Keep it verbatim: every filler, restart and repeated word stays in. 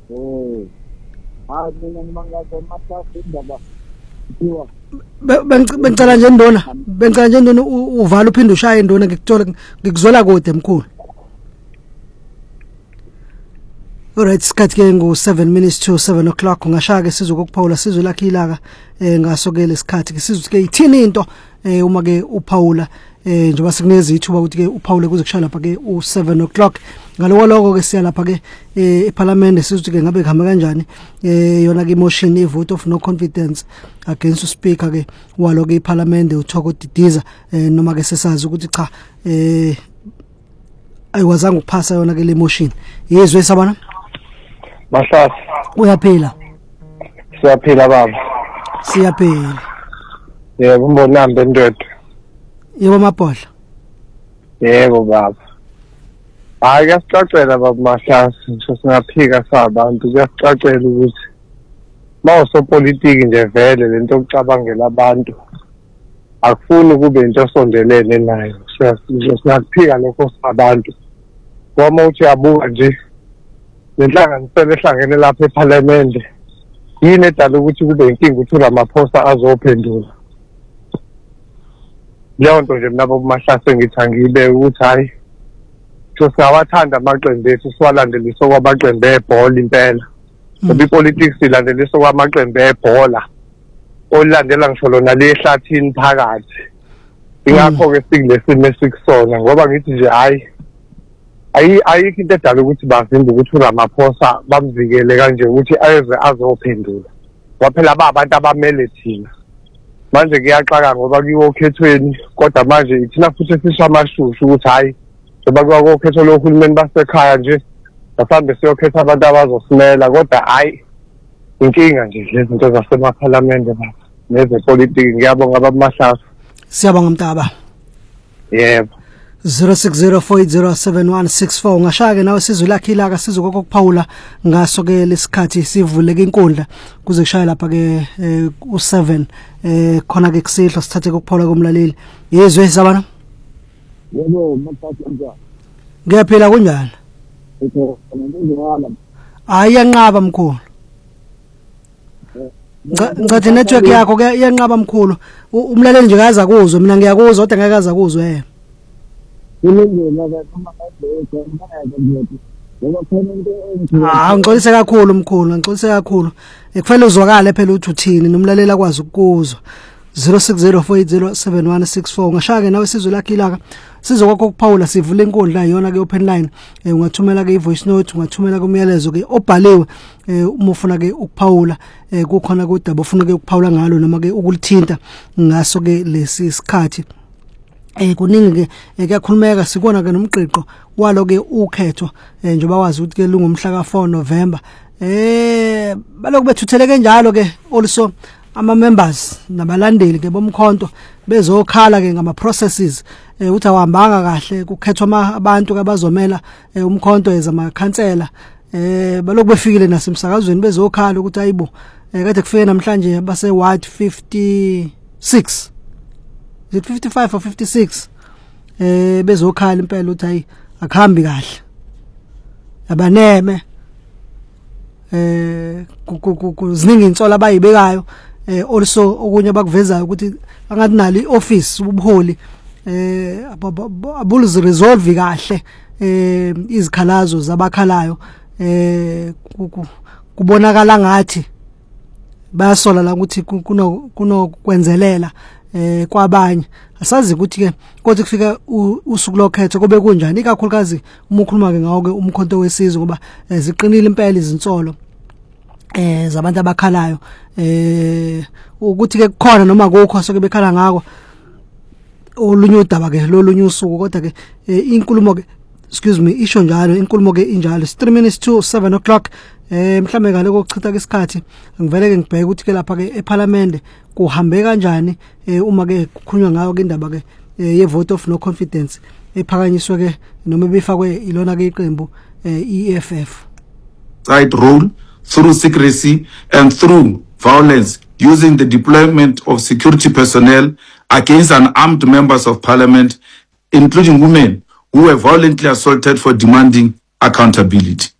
Oh. Hayi mina ngimangaze mahlasi indaba. Kuthiwa bengicela nje ndona bengicela nje ndona uvala uphinde ushaye ndona ngikuthola ngikuzwela kude mkhulu. Alright, isikhathi ke ngo seven minutes to seven o'clock ngashaya ke sizwe kokuphawula sizwe lakhe ilaka eh ngaso ke lesikhathi ke sizwe ke ithini into eh uma ke uPaula eh njengoba sikuneza ithuba ukuthi ke uPaula kuze kushaya lapha ke u seven o'clock ngaloko lokho ke siya lapha ke eh eParliament sizwe ke ngabe kuhamba kanjani eh yona ke motion i vote of no confidence against the speaker ke walo ke eParliament uThoko Didiza eh noma ke sesazi ukuthi cha eh ayiwazanga ukuphasa yona ke le motion yezwe sabana Mahlasi uyaphila siyaphila baba siyaphila yebo umbonambe ndoda yebo mabhodla yebo baba hayi kuyasicacela baba Mahlasi ngisho singaphika sabantu kuyasicacela ukuthi mawusopolitiki nje vele lento yokucabangela abantu akufuni kube into osondelene nayo siyaphika lokho sabantu ngoba uthi abuka nje lenhlanganisela ehlangene lapha eParliament yini edala ukuthi kube inkinga ukuthi uRamaphosa azophendula leyo nto nje mina boMahlase ngithi angibe ukuthi hayi siyawathanda amaqembu ethu siwalandelisa kwamaqembu ebhola impela ngoba ipolitics ilandelisa kwamaqembu ebhola olandela ngisho lona lehlathini phakathi ingakho ke sikulesimo esikusona ngoba ngithi nje hayi ayi ayikho into edala ukuthi bavimbe ukuthi uRamaphosa bamvikele kanje ukuthi ayeze azophendula waphela abantu abamele thina manje kuyaxaka ngoba kuyiwo okhethweni kodwa manje ithina futhi sisho amashushu ukuthi hayi ngoba kuwa okhetho lohulumeni basekhaya nje mhlawumbe siyokhetha abantu abazosimela kodwa hayi inkinga nje lezi zinto zasemaParliament baba nezepolitiki ngiyabonga baba Mahlasi siyabonga mntaba yebo zero six zero four eight zero seven one six four ngashaya ke nawe sizwe lakhe ilaka sizwe kokuphawula ngaso ke lesikhathi sivuleke inkundla kuze kushaya lapha ke u seven eh khona ke kusihlo sithathe kokuphawula komlaleli yezwe sabana yebo Mahlasi njani ngiyaphila kunjani etho ngizwala ayanqaba mkhulu ngathi network yakho ke iyanqaba mkhulu umlaleli nje kaza kuzwe mina ngiyakuzwa kodwa ngeke kaza kuzwe eh kulungile ke noma ngabheka ngiyeke ngiyothi ngoba khona into ah ngixolise kakhulu mkhulu ngixolise kakhulu ekufanele uzwakale phela uthi uthini nomlaleli akwazi ukuzwa zero six zero four eight zero seven one six four ngashaya ke nawe sizwe lakhe ilaka sizwe kokuphawula sivule inkundla yona ke open line ungathumela ke ivoice note ungathumela kumyalezo ke obhaliwe uma ufuna ke ukuphawula kukhona kodaba ufuna ke ukuphawula ngalo noma ke ukulithinta ngaso ke lesi sikhathi eh kuningi ke kuyakhulumeka sikona ke nomqiqo walo ke ukhetho njengoba wazi ukuthi ke lungomhla ka four November eh baloku bethuthele kanjalo ke also ama members nabalandeli ke bomkhonto bezokhala ke ngama processes eh uthi awahambanga kahle kukhethwa abantu abazomela umkhonto ezama khansela eh baloku befikile nasemsakazweni bezokhala ukuthi ayibo kade kufike namhlanje base ward fifty-six is it fifty-five or fifty-six eh bezokhala impela uthi hayi akuhambi kahle abaneme eh kuziningi insola abayibekayo eh also okunye bakuvezayo ukuthi angathi nali ioffice ubuholi eh abuluzi resolve kahle eh izikhalazo zabakhalayo eh kubonakala ngathi bayasola la ukuthi kuno kunokwenzelela eh kwabanye asazi ukuthi ke kodwa kufika usuku lokhetho kube kunjani ikakhulukazi uma ukhuluma ke ngawo ke umkhonto wesizwe ngoba ziqinile impela izinsolo eh zabantu abakhalayo eh ukuthi ke kukhona noma kukho soke bekhala ngako olunye udaba ke lolunye usuku kodwa ke inkulumo ke excuse me isho njalo inkulumo ke injalo three minutes to seven o'clock eh mhlambe ngale kokuchitha ke isikhathi ngivele ke ngibheke ukuthi ke lapha ke eParliament kuhambe kanjani uma ke kukhulunywa ngayo ke indaba ke ye vote of no confidence ephakanyiswe ke noma befakwe ilona ke iqembu E F F side rule through secrecy and through violence using the deployment of security personnel against unarmed members of parliament, including women who were violently assaulted for demanding accountability.